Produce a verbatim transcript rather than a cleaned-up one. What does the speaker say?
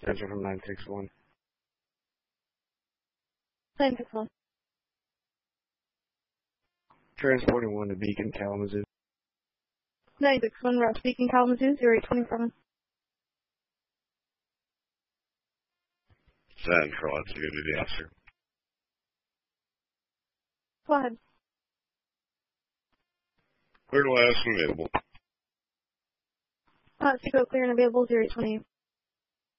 Answer from nine six one. nine six one. Transporting one to Beacon, Kalamazoo. nine six one, Route Beacon, Kalamazoo, zero eight twenty-seven. Central, that's a good answer. Go ahead. Clear last and available. Uh, Seco clear and available, zero eight twenty-eight.